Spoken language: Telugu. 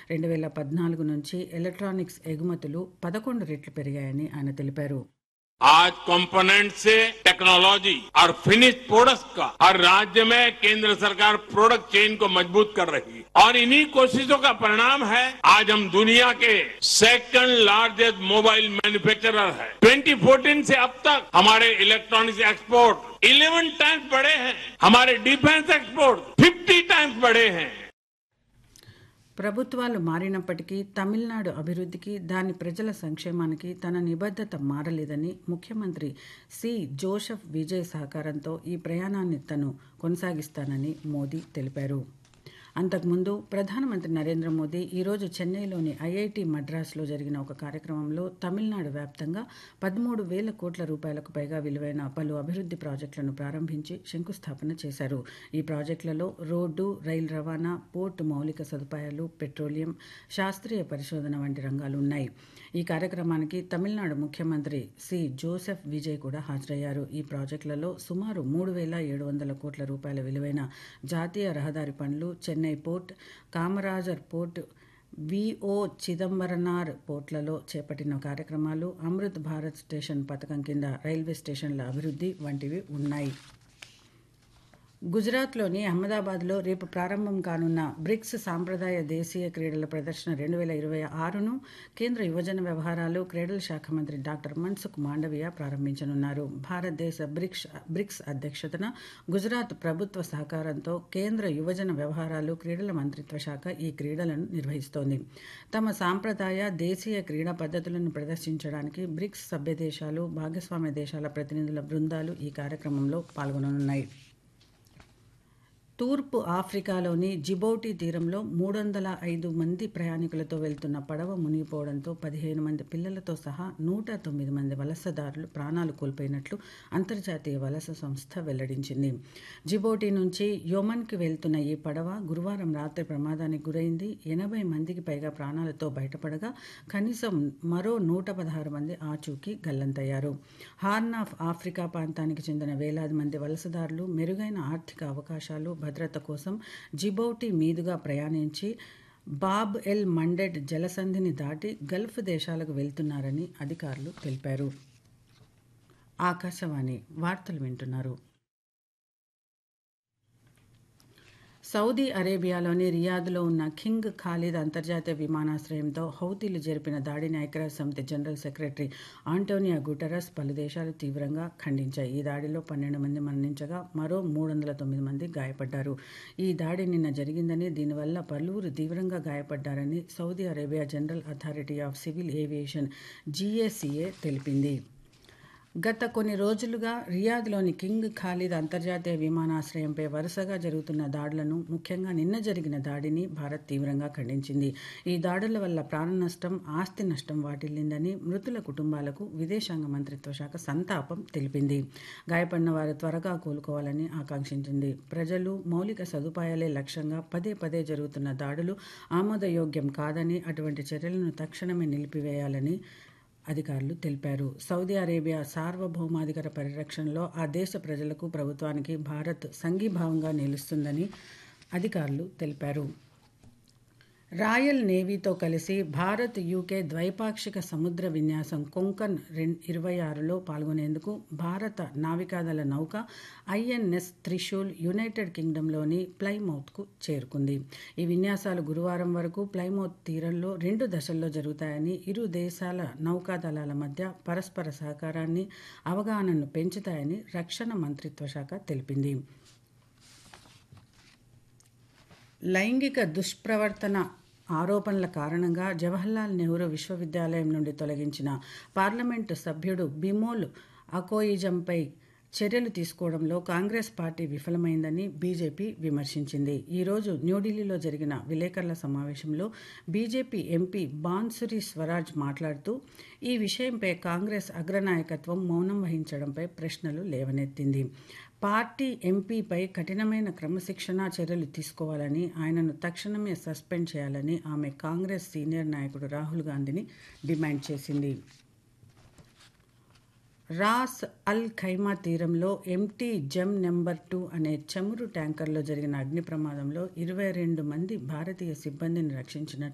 2014 నుంచి ఎలక్ట్రానిక్స్ ఎగుమతులు 11 రెట్లు పెరిగాయని ఆయన తెలిపారు. आज कंपोनेंट से टेक्नोलॉजी और फिनिश प्रोडक्ट्स का हर राज्य में केंद्र सरकार प्रोडक्ट चेन को मजबूत कर रही है और इन्हीं कोशिशों का परिणाम है आज हम दुनिया के सेकंड लार्जेस्ट मोबाइल मैन्युफैक्चरर है। 2014 से अब तक हमारे इलेक्ट्रॉनिक्स एक्सपोर्ट 11 टाइम्स बढ़े हैं, हमारे डिफेंस एक्सपोर्ट 50 टाइम्स बढ़े हैं। ప్రభుత్వాలు మారినప్పటికీ తమిళనాడు అభివృద్ధికి, దాని ప్రజల సంక్షేమానికి తన నిబద్ధత మారలేదని ముఖ్యమంత్రి సి. జోసెఫ్ విజయ్ సహకారంతో ఈ ప్రయాణాన్ని తను కొనసాగిస్తానని మోదీ తెలిపారు. అంతకుముందు ప్రధానమంత్రి నరేంద్ర మోదీ ఈరోజు చెన్నైలోని ఐఐటి మద్రాసులో జరిగిన ఒక కార్యక్రమంలో తమిళనాడు వ్యాప్తంగా 13,000 కోట్ల రూపాయలకు పైగా విలువైన పలు అభివృద్ధి ప్రాజెక్టులను ప్రారంభించి శంకుస్థాపన చేశారు. ఈ ప్రాజెక్టులలో రోడ్డు, రైలు రవాణా, పోర్టు మౌలిక సదుపాయాలు, పెట్రోలియం, శాస్త్రీయ పరిశోధన వంటి రంగాలు ఉన్నాయి. ఈ కార్యక్రమానికి తమిళనాడు ముఖ్యమంత్రి సి. జోసెఫ్ విజయ్ కూడా హాజరయ్యారు. ఈ ప్రాజెక్టులలో సుమారు 3,700 కోట్ల రూపాయల విలువైన జాతీయ రహదారి పనులు, చెన్నై పోర్ట్, కామరాజర్ పోర్ట్, విఓ చిదంబరనార్ పోర్ట్లలో చేపట్టిన కార్యక్రమాలు, అమృత్ భారత్ స్టేషన్ పథకం కింద రైల్వే స్టేషన్ల అభివృద్ధి వంటివి ఉన్నాయి. గుజరాత్లోని అహ్మదాబాద్లో రేపు ప్రారంభం కానున్న బ్రిక్స్ సాంప్రదాయ దేశీయ క్రీడల ప్రదర్శన 2026ను కేంద్ర యువజన వ్యవహారాలు, క్రీడల శాఖ మంత్రి డాక్టర్ మన్సుఖ్ మాండవీయ ప్రారంభించనున్నారు. భారతదేశ బ్రిక్స్ అధ్యక్షతన గుజరాత్ ప్రభుత్వ సహకారంతో కేంద్ర యువజన వ్యవహారాలు, క్రీడల మంత్రిత్వ శాఖ ఈ క్రీడలను నిర్వహిస్తోంది. తమ సాంప్రదాయ దేశీయ క్రీడా పద్ధతులను ప్రదర్శించడానికి బ్రిక్స్ సభ్య దేశాలు, భాగస్వామ్య దేశాల ప్రతినిధుల బృందాలు ఈ కార్యక్రమంలో పాల్గొననున్నాయి. తూర్పు ఆఫ్రికాలోని జిబౌటి తీరంలో 305 మంది ప్రయాణికులతో వెళ్తున్న పడవ మునిగిపోవడంతో 15 మంది పిల్లలతో సహా 109 మంది వలసదారులు ప్రాణాలు కోల్పోయినట్లు అంతర్జాతీయ వలస సంస్థ వెల్లడించింది. జిబౌటి నుంచి యొమన్కి వెళ్తున్న ఈ పడవ గురువారం రాత్రి ప్రమాదానికి గురైంది. 80 మందికి పైగా ప్రాణాలతో బయటపడగా కనీసం మరో 116 మంది ఆచూకీ గల్లంతయ్యారు. హార్న్ ఆఫ్ ఆఫ్రికా ప్రాంతానికి చెందిన వేలాది మంది వలసదారులు మెరుగైన ఆర్థిక అవకాశాలు, భద్రత కోసం జిబౌటి మీదుగా ప్రయాణించి బాబ్ ఎల్ మండెడ్ జలసంధిని దాటి గల్ఫ్ దేశాలకు వెళ్తున్నారని అధికారులు తెలిపారు. ఆకాశవాణి వార్తలు వింటున్నారు. సౌదీ అరేబియాలోని రియాద్లో ఉన్న కింగ్ ఖాలిద్ అంతర్జాతీయ విమానాశ్రయంతో హౌతీలు జరిపిన దాడిని ఐక్యరాజ్యసమితి జనరల్ సెక్రటరీ ఆంటోనియో గుటెరస్ పలు దేశాలు తీవ్రంగా ఖండించాయి. ఈ దాడిలో 12 మంది మరణించగా మరో 309 మంది గాయపడ్డారు. ఈ దాడి నిన్న జరిగిందని, దీనివల్ల పలువురు తీవ్రంగా గాయపడ్డారని Saudi Arabia general authority of civil aviation GACA తెలిపింది. గత కొన్ని రోజులుగా రియాద్లోని కింగ్ ఖాలిద్ అంతర్జాతీయ విమానాశ్రయంపై వరుసగా జరుగుతున్న దాడులను, ముఖ్యంగా నిన్న జరిగిన దాడిని భారత్ తీవ్రంగా ఖండించింది. ఈ దాడుల వల్ల ప్రాణ నష్టం, ఆస్తి నష్టం వాటిల్లిందని మృతుల కుటుంబాలకు విదేశాంగ మంత్రిత్వ శాఖ సంతాపం తెలిపింది. గాయపడిన వారు త్వరగా కోలుకోవాలని ఆకాంక్షించింది. ప్రజలు, మౌలిక సదుపాయాలే లక్ష్యంగా పదే పదే జరుగుతున్న దాడులు ఆమోదయోగ్యం కాదని, అటువంటి చర్యలను తక్షణమే నిలిపివేయాలని అధికారులు తెలిపారు. సౌదీ అరేబియా సార్వభౌమాధికార పరిరక్షణలో ఆ దేశ ప్రజలకు, ప్రభుత్వానికి భారత్ సంఘీభావంగా నిలుస్తుందని అధికారులు తెలిపారు. రాయల్ నేవీతో కలిసి భారత్ యూకే ద్వైపాక్షిక సముద్ర విన్యాసం కొంకన్ 26లో పాల్గొనేందుకు భారత నావికాదళ నౌక INS త్రిశూల్ యునైటెడ్ కింగ్డమ్లోని ప్లైమౌత్కు చేరుకుంది. ఈ విన్యాసాలు గురువారం వరకు ప్లైమౌత్ తీరంలో 2 దశల్లో జరుగుతాయని, ఇరు దేశాల నౌకాదళాల మధ్య పరస్పర సహకారాన్ని, అవగాహనను పెంచుతాయని రక్షణ మంత్రిత్వ శాఖ తెలిపింది. లైంగిక దుష్ప్రవర్తన ఆరోపణల కారణంగా జవహర్లాల్ నెహ్రూ విశ్వవిద్యాలయం నుండి తొలగించిన పార్లమెంటు సభ్యుడు బిమోల్ అకోయిజంపై చర్యలు తీసుకోవడంలో కాంగ్రెస్ పార్టీ విఫలమైందని బీజేపీ విమర్శించింది. ఈరోజు న్యూఢిల్లీలో జరిగిన విలేకరుల సమావేశంలో బీజేపీ ఎంపీ బాన్సురి స్వరాజ్ మాట్లాడుతూ ఈ విషయంపై కాంగ్రెస్ అగ్రనాయకత్వం మౌనం వహించడంపై ప్రశ్నలు లేవనెత్తింది. పార్టీ ఎంపీపై కఠినమైన క్రమశిక్షణా చర్యలు తీసుకోవాలని, ఆయనను తక్షణమే సస్పెండ్ చేయాలని ఆమె కాంగ్రెస్ సీనియర్ నాయకుడు రాహుల్ గాంధీని డిమాండ్ చేసింది. రాస్ అల్ ఖైమా తీరంలో MT జెమ్ నెంబర్ 2 అనే చమురు ట్యాంకర్లో జరిగిన అగ్ని ప్రమాదంలో 22 మంది భారతీయ సిబ్బందిని రక్షించినట్లు